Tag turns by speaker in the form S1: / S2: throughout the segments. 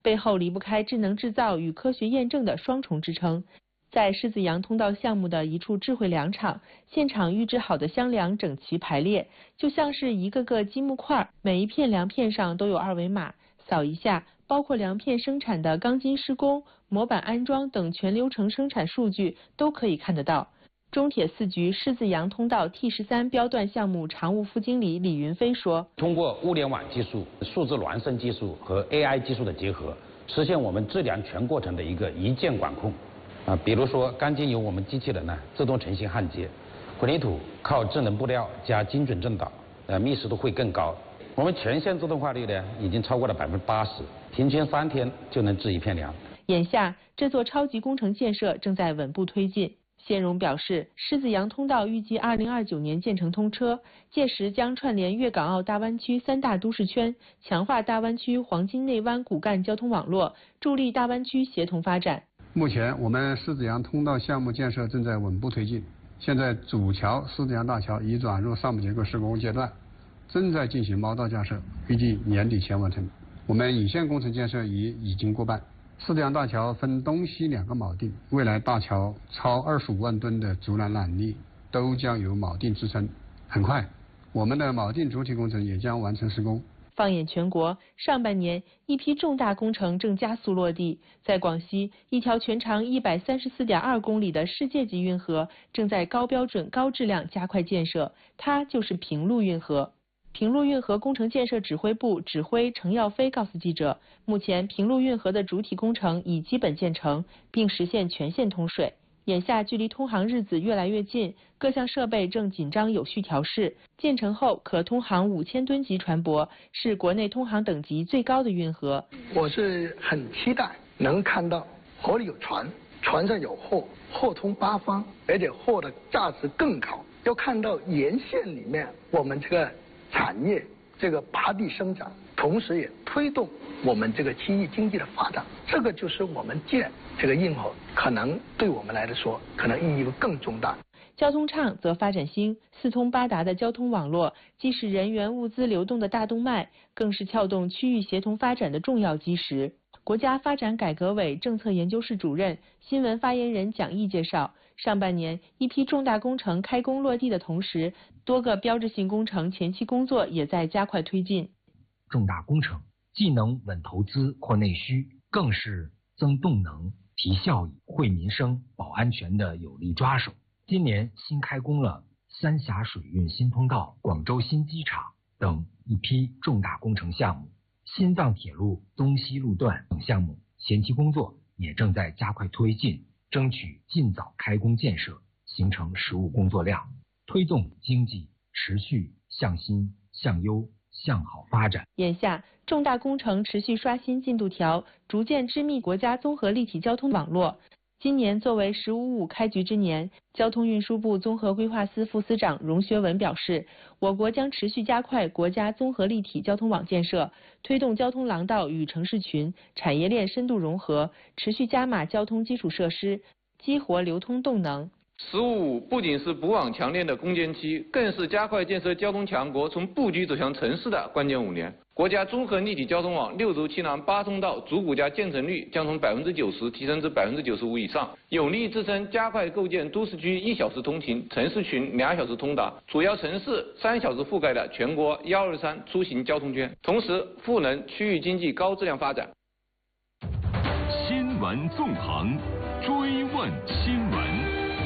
S1: 背后离不开智能制造与科学验证的双重支撑。在狮子洋通道项目的一处智慧粮场，现场预制好的箱粮整齐排列，就像是一个个积木块，每一片粮片上都有二维码，扫一下，包括粮片生产的钢筋施工、模板安装等全流程生产数据都可以看得到。中铁四局狮子洋通道 T13标段项目常务副经理李云飞说：“
S2: 通过物联网技术、数字孪生技术和 AI 技术的结合，实现我们质量全过程的一个一键管控。比如说钢筋由我们机器人自动成型焊接，混凝土靠智能布料加精准正导，密实度会更高。我们全线自动化率已经超过了80%，平均3天就能制一片粮。”
S1: 眼下，这座超级工程建设正在稳步推进。谢荣表示，狮子洋通道预计2029年建成通车，届时将串联粤港澳大湾区3大都市圈，强化大湾区黄金内湾骨干交通网络，助力大湾区协同发展。
S3: 目前，我们狮子洋通道项目建设正在稳步推进。现在主桥狮子洋大桥已转入上部结构施工阶段，正在进行锚道架设，预计年底前完成。我们引线工程建设已经过半。狮子洋大桥分东西2个锚定，未来大桥超25万吨的竹篮缆力都将由锚定支撑。很快，我们的锚定主体工程也将完成施工。
S1: 放眼全国，上半年一批重大工程正加速落地。在广西，一条全长134.2公里的世界级运河正在高标准、高质量加快建设，它就是平陆运河。平陆运河工程建设指挥部指挥程耀飞告诉记者，目前平陆运河的主体工程已基本建成，并实现全线通水。眼下距离通航日子越来越近，各项设备正紧张有序调试。建成后可通航5000吨级船舶，是国内通航等级最高的运河。
S4: 我是很期待能看到河里有船，船上有货，货通八方，而且货的价值更高。要看到沿线里面我们这个产业这个拔地生长，同时也推动我们这个区域经济的发展，这个就是我们建这个运河可能对我们来说可能意义会更重大。
S1: 交通畅则发展兴，四通八达的交通网络既是人员物资流动的大动脉，更是撬动区域协同发展的重要基石。国家发展改革委政策研究室主任、新闻发言人蒋毅介绍，上半年一批重大工程开工落地的同时，多个标志性工程前期工作也在加快推进。
S5: 重大工程既能稳投资扩内需，更是增动能、提效益、惠民生、保安全的有力抓手。今年新开工了三峡水运新通道、广州新机场等一批重大工程项目，新藏铁路东西路段等项目前期工作也正在加快推进，争取尽早开工建设，形成实务工作量，推动经济持续向新、向优、向好发展。
S1: 眼下，重大工程持续刷新进度条，逐渐织密国家综合立体交通网络。今年作为“15+5”开局之年，交通运输部综合规划司副司长荣学文表示，我国将持续加快国家综合立体交通网建设，推动交通廊道与城市群、产业链深度融合，持续加码交通基础设施，激活流通动能。
S6: “15+5”不仅是补网强链的攻坚期，更是加快建设交通强国从布局走向城市的关键5年。国家综合立体交通网6轴7廊8通道主骨架建成率将从90%提升至95%以上，有力支撑加快构建都市区1小时通勤、城市群2小时通达、主要城市3小时覆盖的全国123出行交通圈，同时赋能区域经济高质量发展。
S7: 新闻纵横，追问新闻。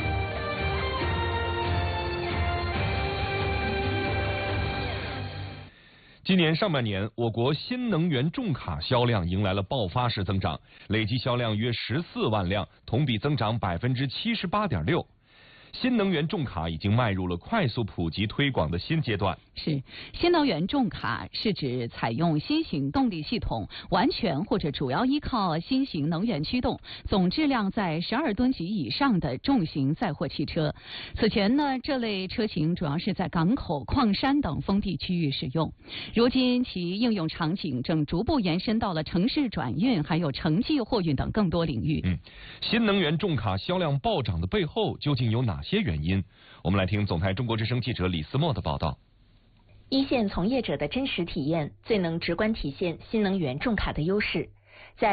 S7: 今年上半年，我国新能源重卡销量迎来了爆发式增长，累计销量约14万辆，同比增长78.6%。新能源重卡已经迈入了快速普及推广的新阶段。
S8: 是，新能源重卡是指采用新型动力系统，完全或者主要依靠新型能源驱动，总质量在12吨级以上的重型载货汽车。此前呢，这类车型主要是在港口、矿山等封闭区域使用。如今其应用场景正逐步延伸到了城市转运，还有城际货运等更多领域。
S7: 新能源重卡销量暴涨的背后究竟有哪些原因？我们来听总台中国之声记者李思墨的报道。
S9: 一线从业者的真实体验最能直观体现新能源重卡的优势。